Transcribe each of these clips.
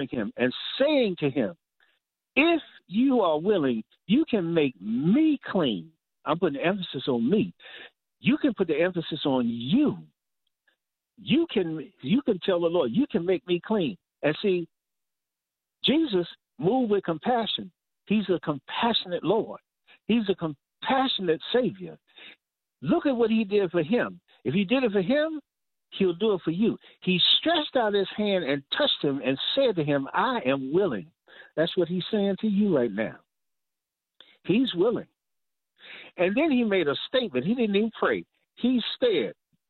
calling him and saying to him, if you are willing, you can make me clean. I'm putting emphasis on me. You can put the emphasis on you. You can tell the Lord, you can make me clean. And see, Jesus moved with compassion. He's a compassionate Lord. He's a compassionate Savior. Look at what he did for him. If he did it for him, he'll do it for you. He stretched out his hand and touched him and said to him, I am willing. That's what he's saying to you right now. He's willing. And then he made a statement. He didn't even pray. He said,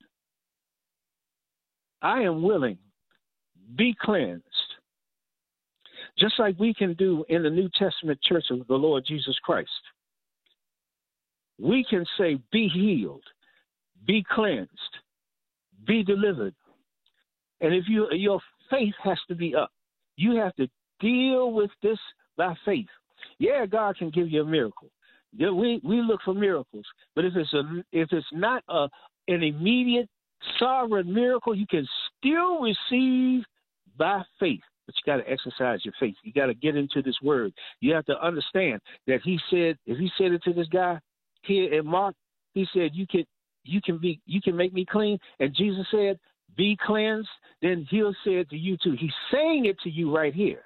I am willing. Be cleansed. Just like we can do in the New Testament church of the Lord Jesus Christ. We can say, be healed, be cleansed, be delivered. And if your faith has to be up, you have to deal with this by faith. Yeah, God can give you a miracle. Yeah, we look for miracles, but if it's not an immediate sovereign miracle, you can still receive by faith. But you got to exercise your faith. You got to get into this word. You have to understand that he said, if he said it to this guy here in Mark, he said, you can make me clean. And Jesus said, be cleansed. Then he'll say it to you too. He's saying it to you right here.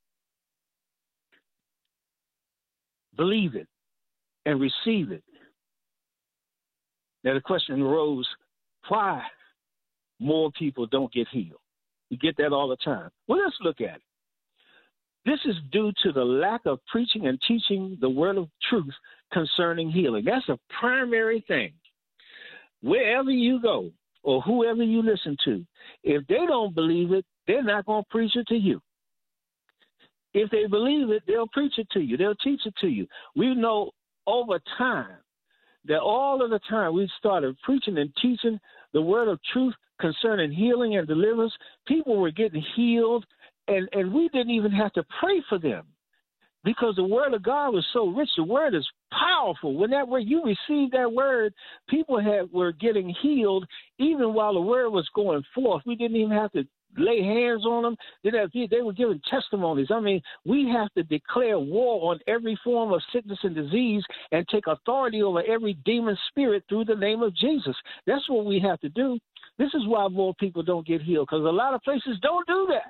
Believe it and receive it. Now the question arose, why more people don't get healed? You get that all the time. Well, let's look at it. This is due to the lack of preaching and teaching the word of truth concerning healing. That's a primary thing. Wherever you go or whoever you listen to, if they don't believe it, they're not going to preach it to you. If they believe it, they'll preach it to you. They'll teach it to you. We know over time that all of the time we started preaching and teaching the word of truth concerning healing and deliverance, people were getting healed, and we didn't even have to pray for them because the word of God was so rich. The word is powerful. When that word, you received that word, people were getting healed even while the word was going forth. We didn't even have to lay hands on them. They were giving testimonies. I mean, we have to declare war on every form of sickness and disease and take authority over every demon spirit through the name of Jesus. That's what we have to do. This is why more people don't get healed, because a lot of places don't do that.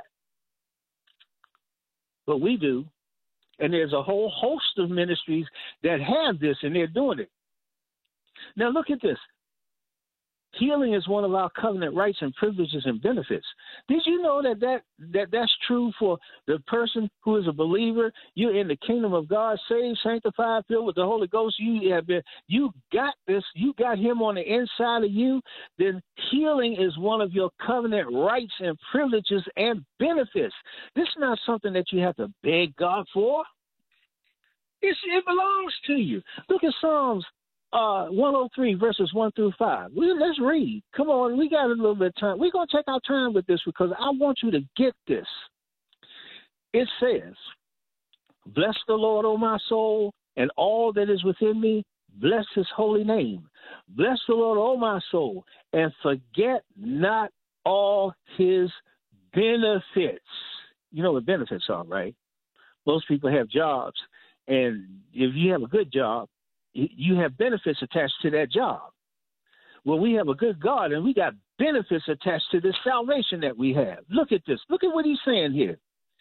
But we do. And there's a whole host of ministries that have this, and they're doing it. Now, look at this. Healing is one of our covenant rights and privileges and benefits. Did you know that's true for the person who is a believer? You're in the kingdom of God, saved, sanctified, filled with the Holy Ghost. You got this. You got him on the inside of you. Then healing is one of your covenant rights and privileges and benefits. This is not something that you have to beg God for. It belongs to you. Look at Psalms 103 verses 1 through 5. Let's read. Come on, we got a little bit of time. We're going to take our time with this because I want you to get this. It says, bless the Lord, O my soul, and all that is within me. Bless his holy name. Bless the Lord, O my soul, and forget not all his benefits. You know what benefits are, right? Most people have jobs, and if you have a good job, you have benefits attached to that job. Well, we have a good God, and we got benefits attached to this salvation that we have. Look at this. Look at what he's saying here.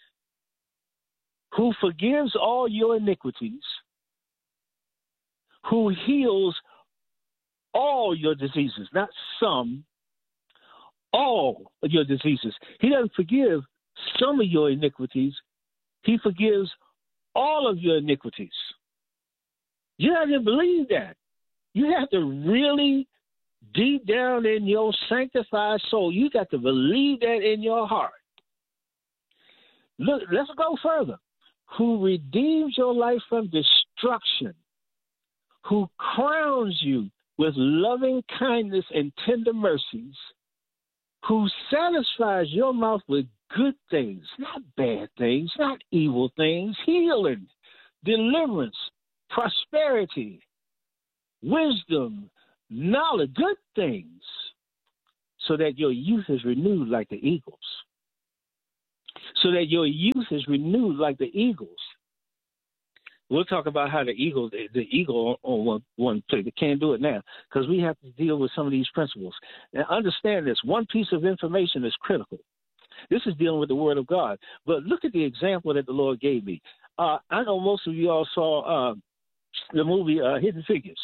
Who forgives all your iniquities, who heals all your diseases, not some, all of your diseases. He doesn't forgive some of your iniquities. He forgives all of your iniquities. You have to believe that. You have to really, deep down in your sanctified soul, you got to believe that in your heart. Look, let's go further. Who redeems your life from destruction, who crowns you with loving kindness and tender mercies, who satisfies your mouth with good things, not bad things, not evil things, healing, deliverance, prosperity, wisdom, knowledge, good things, so that your youth is renewed like the eagles. so that your youth is renewed like the eagles. We'll talk about how the eagle on one plate. They can't do it now because we have to deal with some of these principles. Now, understand this. One piece of information is critical. This is dealing with the Word of God. But look at the example that the Lord gave me. I know most of you all saw the movie Hidden Figures.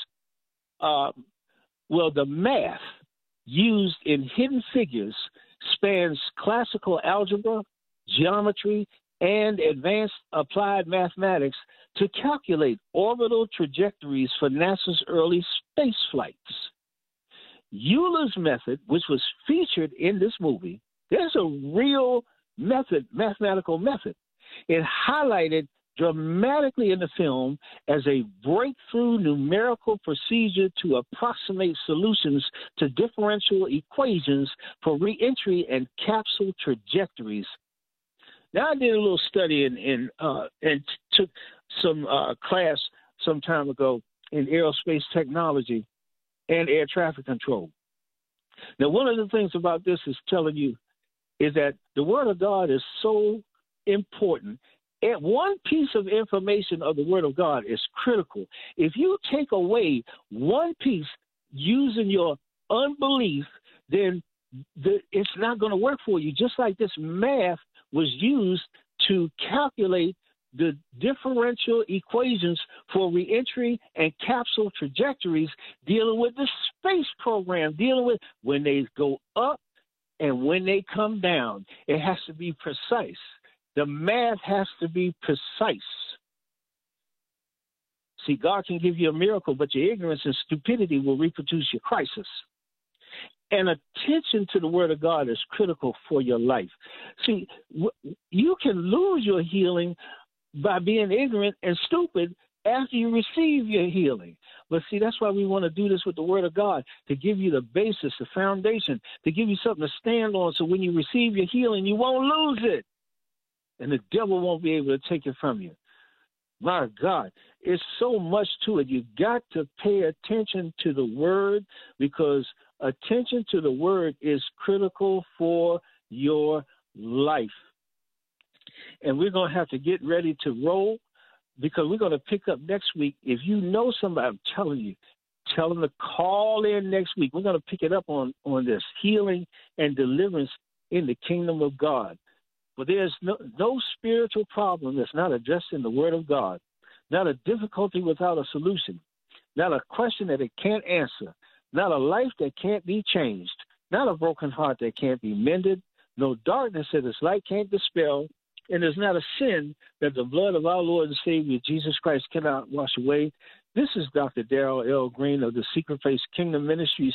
Well, the math used in Hidden Figures spans classical algebra, geometry, and advanced applied mathematics to calculate orbital trajectories for NASA's early space flights. Euler's method, which was featured in this movie, there's a real method, mathematical method. It highlighted dramatically in the film as a breakthrough numerical procedure to approximate solutions to differential equations for reentry and capsule trajectories. Now, I did a little study and took some class some time ago in aerospace technology and air traffic control. Now, one of the things about this is telling you is that the Word of God is so important. And one piece of information of the Word of God is critical. If you take away one piece using your unbelief, then it's not going to work for you. Just like this math was used to calculate the differential equations for reentry and capsule trajectories, dealing with the space program, dealing with when they go up and when they come down. It has to be precise. The math has to be precise. See, God can give you a miracle, but your ignorance and stupidity will reproduce your crisis. And attention to the Word of God is critical for your life. See, you can lose your healing by being ignorant and stupid after you receive your healing. But see, that's why we want to do this with the Word of God, to give you the basis, the foundation, to give you something to stand on so when you receive your healing, you won't lose it. And the devil won't be able to take it from you. My God, it's so much to it. You got to pay attention to the Word, because attention to the Word is critical for your life. And we're going to have to get ready to roll, because we're going to pick up next week. If you know somebody, I'm telling you, tell them to call in next week. We're going to pick it up on this healing and deliverance in the kingdom of God. But there's no spiritual problem that's not addressed in the Word of God, not a difficulty without a solution, not a question that it can't answer, not a life that can't be changed, not a broken heart that can't be mended, no darkness that its light can't dispel, and there's not a sin that the blood of our Lord and Savior Jesus Christ cannot wash away. This is Dr. Darrell L. Green of the Secret Place Kingdom Ministries.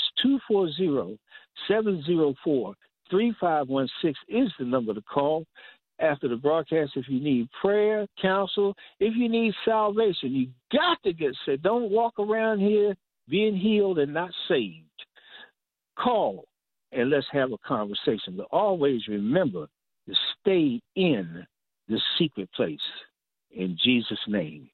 240-704-3516 is the number to call after the broadcast if you need prayer, counsel, if you need salvation. You got to get saved. Don't walk around here being healed and not saved. Call and let's have a conversation. But always remember to stay in the secret place. In Jesus' name.